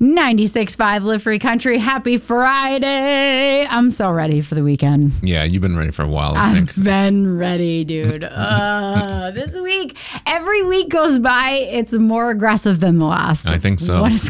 96.5 Live Free Country. Happy Friday. I'm so ready for the weekend. Yeah, you've been ready for a while, I think. I've been ready, dude. This week, every week goes by, it's more aggressive than the last. I think so. What is